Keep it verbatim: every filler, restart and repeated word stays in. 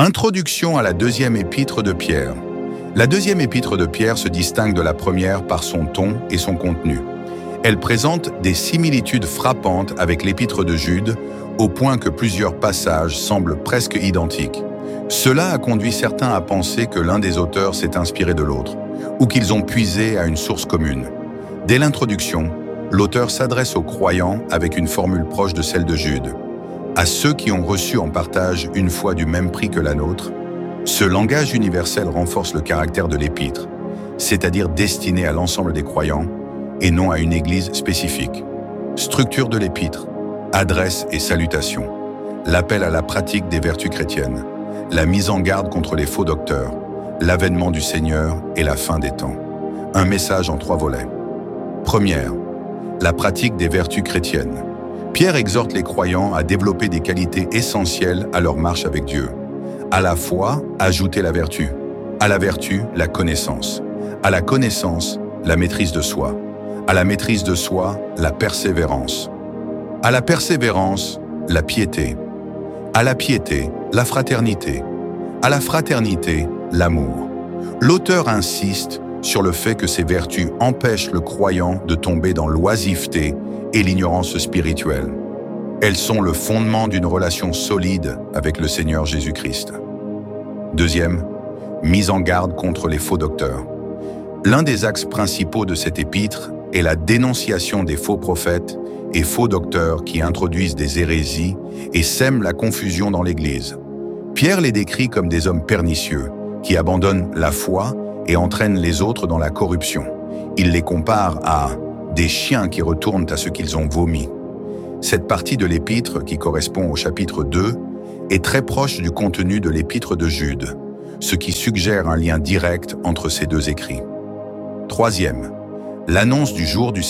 Introduction à la deuxième épître de Pierre. La deuxième épître de Pierre se distingue de la première par son ton et son contenu. Elle présente des similitudes frappantes avec l'épître de Jude, au point que plusieurs passages semblent presque identiques. Cela a conduit certains à penser que l'un des auteurs s'est inspiré de l'autre, ou qu'ils ont puisé à une source commune. Dès l'introduction, l'auteur s'adresse aux croyants avec une formule proche de celle de Jude. À ceux qui ont reçu en partage une foi du même prix que la nôtre, ce langage universel renforce le caractère de l'épître, c'est-à-dire destiné à l'ensemble des croyants et non à une église spécifique. Structure de l'épître, adresse et salutation, l'appel à la pratique des vertus chrétiennes, la mise en garde contre les faux docteurs, l'avènement du Seigneur et la fin des temps. Un message en trois volets. Première, la pratique des vertus chrétiennes. Pierre exhorte les croyants à développer des qualités essentielles à leur marche avec Dieu. À la foi, ajouter la vertu. À la vertu, la connaissance. À la connaissance, la maîtrise de soi. À la maîtrise de soi, la persévérance. À la persévérance, la piété. À la piété, la fraternité. À la fraternité, l'amour. L'auteur insiste sur le fait que ces vertus empêchent le croyant de tomber dans l'oisiveté et l'ignorance spirituelle. Elles sont le fondement d'une relation solide avec le Seigneur Jésus-Christ. Deuxième, mise en garde contre les faux docteurs. L'un des axes principaux de cette épître est la dénonciation des faux prophètes et faux docteurs qui introduisent des hérésies et sèment la confusion dans l'Église. Pierre les décrit comme des hommes pernicieux qui abandonnent la foi et entraînent les autres dans la corruption. Il les compare à des chiens qui retournent à ce qu'ils ont vomi. Cette partie de l'épître, qui correspond au chapitre deux, est très proche du contenu de l'épître de Jude, ce qui suggère un lien direct entre ces deux écrits. Troisième, l'annonce du jour du